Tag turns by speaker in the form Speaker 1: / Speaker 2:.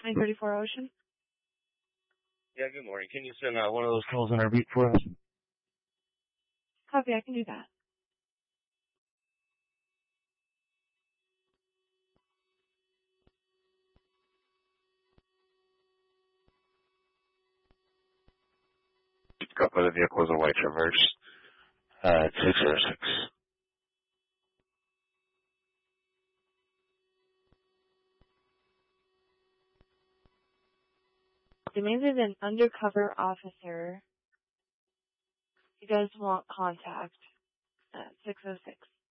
Speaker 1: 934 Ocean.
Speaker 2: Yeah, good morning. Can you send one of those calls in our beat for us?
Speaker 1: Copy, I can do that.
Speaker 2: Got by the vehicle was a white Traverse, 606.
Speaker 1: Demanded an undercover officer. You guys want contact at 606.